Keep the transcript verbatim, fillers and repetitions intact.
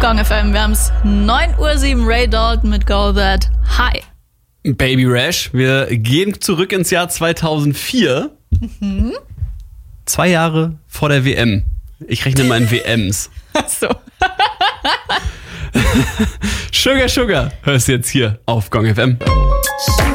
Gong F M, wir haben's neun Uhr sieben, Ray Dalton mit Go That High. Baby Rash, wir gehen zurück ins Jahr zweitausendvier. Mhm. Zwei Jahre vor der W M. Ich rechne mal in W Ms. Ach so. Sugar Sugar hörst du jetzt hier auf Gong F M.